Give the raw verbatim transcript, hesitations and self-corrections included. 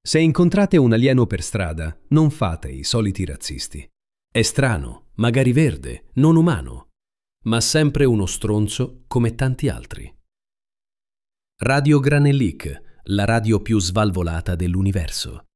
Se incontrate un alieno per strada, non fate i soliti razzisti. È strano, magari verde, non umano, ma sempre uno stronzo come tanti altri. Radio Granellic, la radio più svalvolata dell'universo.